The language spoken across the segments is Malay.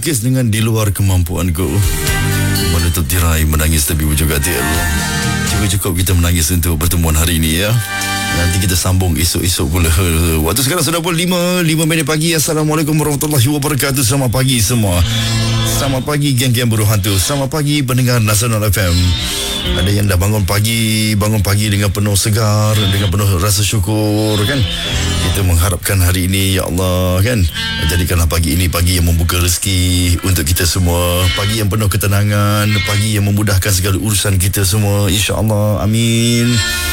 melukis dengan di luar kemampuanku. Menutup tirai, menangis tepi ujung katil. Cukup kita menangis untuk pertemuan hari ini ya. Nanti kita sambung esok-esok pula. Waktu sekarang sudah pukul 5 minit pagi. Assalamualaikum warahmatullahi wabarakatuh. Selamat pagi semua. Selamat pagi geng-geng buruh hantu. Selamat pagi pendengar Nasional FM. Ada yang dah bangun pagi dengan penuh segar, dengan penuh rasa syukur kan. Kita mengharapkan hari ini ya Allah kan, jadikanlah pagi ini pagi yang membuka rezeki untuk kita semua, pagi yang penuh ketenangan, pagi yang memudahkan segala urusan kita semua, insya-Allah. Amin.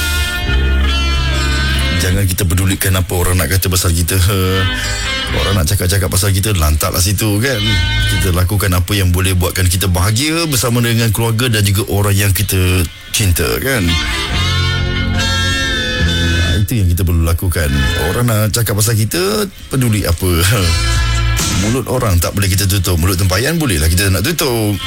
Jangan kita pedulikan apa orang nak kata pasal kita. Orang nak cakap-cakap pasal kita, lantaklah situ kan. Kita lakukan apa yang boleh buatkan kita bahagia bersama dengan keluarga dan juga orang yang kita cinta kan. Itu yang kita perlu lakukan. Orang nak cakap pasal kita, peduli apa. Mulut orang tak boleh kita tutup. Mulut tempayan bolehlah kita nak tutup.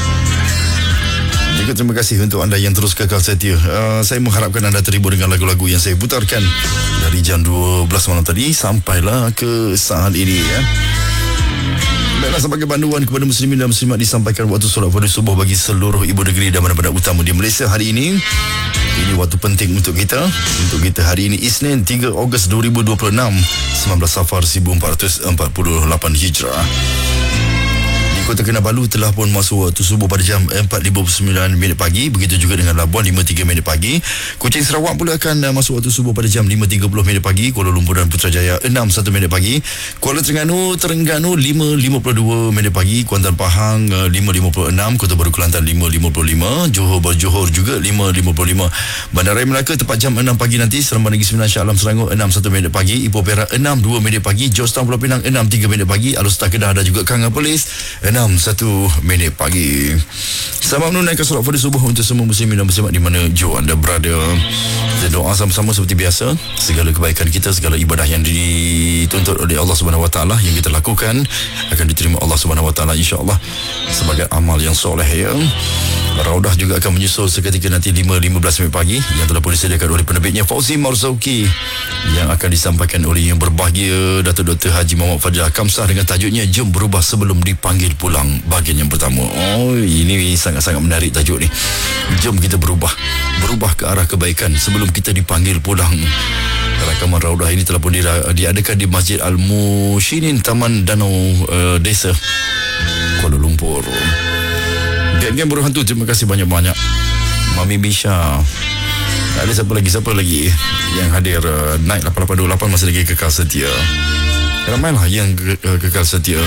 Juga terima kasih untuk anda yang terus kekal setia. Saya mengharapkan anda terhibur dengan lagu-lagu yang saya putarkan dari jam 12 malam tadi sampailah ke saat ini ya. Baiklah, sebagai panduan kepada muslimin dan muslimat disampaikan waktu solat fardu subuh bagi seluruh ibu negeri dan bandar-bandar utama di Malaysia hari ini. Ini waktu penting untuk kita hari ini Isnin 3 Ogos 2026, 19 Safar 1448 Hijrah. Kota Kinabalu telah pun masuk waktu subuh pada jam 4.59 minit pagi. Begitu juga dengan Labuan 5.3 minit pagi. Kuching Sarawak pula akan masuk waktu subuh pada jam 5.30 minit pagi. Kuala Lumpur dan Putrajaya 6.1 minit pagi. Kuala Terengganu 5.52 minit pagi. Kuantan Pahang 5.56. Kota Baru Kelantan 5.55. Johor juga 5.55. Bandaraya Melaka tepat jam 6 pagi nanti. Seremban Negeri Sembilan Shah Alam Selangor 6.1 minit pagi. Ipoh Perak 6.2 minit pagi. Georgetown Pulau Pinang 6.3 minit pagi. Alustar Kedah dan juga Kanga Perlis 6.1 minit pagi. Selamat menunaikan solat fardu subuh untuk semua muslimin dan muslimat di mana jauh anda berada. Kita doa sama-sama seperti biasa. Segala kebaikan kita, segala ibadah yang dituntut oleh Allah Subhanahu Wa Taala yang kita lakukan akan diterima Allah Subhanahu Wa Taala insya-Allah sebagai amal yang soleh ya. Raudah juga akan menyusul seketika nanti 5.15 minit pagi yang telah pun disediakan oleh penerbitnya Fauzi Marzauki yang akan disampaikan oleh yang berbahagia Datuk Dr. Haji Muhammad Fadilah Kamsah dengan tajuknya Jom Berubah Sebelum Dipanggil Pulang, bahagian yang pertama. Ini sangat-sangat menarik tajuk ni. Jom kita berubah ke arah kebaikan sebelum kita dipanggil pulang. Rakaman Raudah ini telah pun diadakan di Masjid Al-Mushinin Taman Danau Desa Kuala Lumpur. Geng-geng buruh hantu, terima kasih banyak-banyak. Mami Misha, ada siapa lagi yang hadir? Night 8828 masih lagi kekal setia. Ramailah yang kekal setia,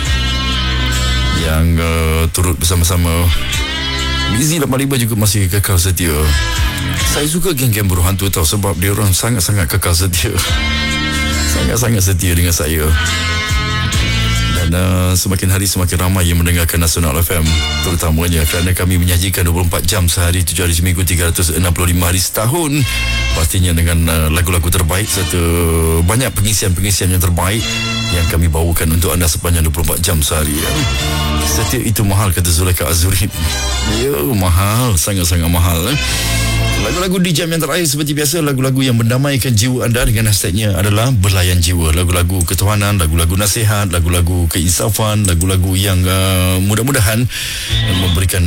yang turut bersama-sama. Mizi 85 juga masih kekal setia. Saya suka geng-geng buruh hantu tau, sebab dia orang sangat-sangat kekal setia. Sangat-sangat setia dengan saya. Dan semakin hari semakin ramai yang mendengarkan Nasional FM, terutamanya kerana kami menyajikan 24 jam sehari, 7 hari seminggu, 365 hari setahun, pastinya dengan lagu-lagu terbaik serta banyak pengisian-pengisian yang terbaik yang kami bawakan untuk anda sepanjang 24 jam sehari. Setiap itu mahal, kata Zulaikha Azurin. Ya, mahal, sangat-sangat mahal. Lagu-lagu di jam yang terakhir seperti biasa, lagu-lagu yang mendamaikan jiwa anda dengan hashtagnya adalah Berlayan Jiwa. Lagu-lagu ketuhanan, lagu-lagu nasihat, lagu-lagu keinsafan, lagu-lagu yang mudah-mudahan memberikan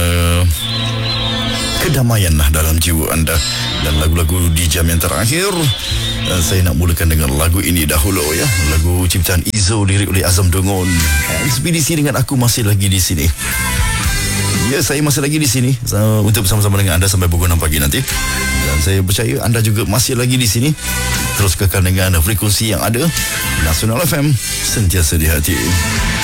kedamaian dalam jiwa anda. Dan lagu-lagu di jam yang terakhir, saya nak mulakan dengan lagu ini dahulu ya. Lagu ciptaan Izo, lirik oleh Azam Dongon. Ekspedisi dengan aku masih lagi di sini. Ya, saya masih lagi di sini untuk bersama-sama dengan anda sampai pukul 6 pagi nanti. Dan saya percaya anda juga masih lagi di sini. Terus kekal dengan frekuensi yang ada. Nasional FM, sentiasa di hati.